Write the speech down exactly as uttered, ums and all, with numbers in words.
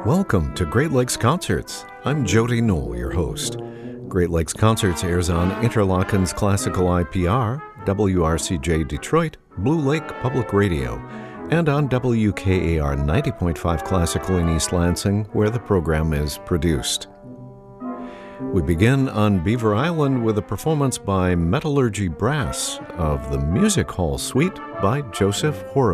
Welcome to Great Lakes Concerts. I'm Jody Knoll, your host. Great Lakes Concerts airs on Interlochen's Classical I P R, W R C J Detroit, Blue Lake Public Radio, and on W K A R ninety point five Classical in East Lansing, where the program is produced. We begin on Beaver Island with a performance by Metallurgy Brass of the Music Hall Suite by Joseph Horowitz.